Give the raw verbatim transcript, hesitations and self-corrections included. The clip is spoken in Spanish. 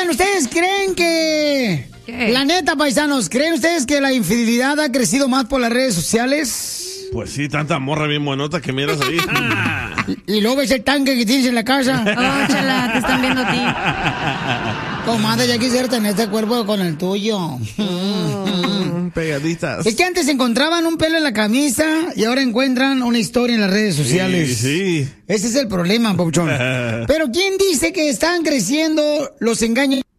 Oigan, ¿ustedes creen que... ¿Qué? La neta, paisanos, ¿creen ustedes que la infidelidad ha crecido más por las redes sociales? Pues sí, tanta morra bien buenota que miras ahí. Y luego ves el tanque que tienes en la casa. Oh, chala, te están viendo a ti. Comadre, ya quisiera tener este cuerpo con el tuyo. Mm, pegaditas. Es que antes encontraban un pelo en la camisa y ahora encuentran una historia en las redes sociales. Sí, sí. Ese es el problema, Pauchón. Pero ¿quién dice que están creciendo los engaños